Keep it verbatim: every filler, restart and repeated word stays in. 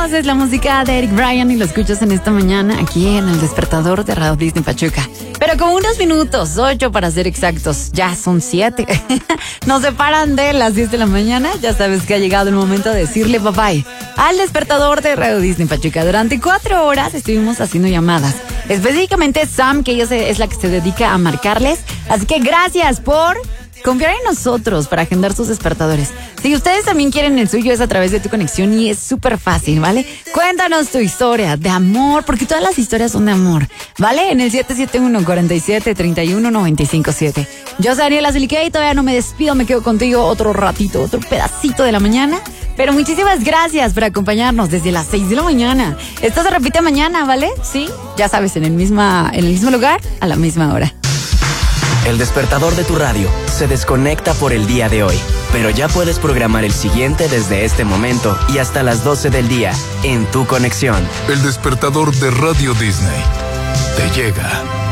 Amigos, es la música de Eric Bryan y lo escuchas en esta mañana aquí en el despertador de Radio Disney Pachuca. Pero con unos minutos, ocho para ser exactos, ya son siete. Nos separan de las diez de la mañana. Ya sabes que ha llegado el momento de decirle bye bye al despertador de Radio Disney Pachuca. Durante cuatro horas estuvimos haciendo llamadas. Específicamente Sam, que ella es la que se dedica a marcarles. Así que gracias por confiar en nosotros para agendar sus despertadores. Si ustedes también quieren el suyo, es a través de tu conexión y es súper fácil, ¿vale? Cuéntanos tu historia de amor, porque todas las historias son de amor, ¿vale? En el siete siete uno, cuatro siete, tres uno, nueve cinco siete. Yo soy Daniela Ziliquea y todavía no me despido, me quedo contigo otro ratito, otro pedacito de la mañana. Pero muchísimas gracias por acompañarnos desde las seis de la mañana. Esto se repite mañana, ¿vale? Sí, ya sabes, en el, misma, en el mismo lugar, a la misma hora. El despertador de tu radio se desconecta por el día de hoy, pero ya puedes programar el siguiente desde este momento y hasta las doce del día en tu conexión. El despertador de Radio Disney te llega.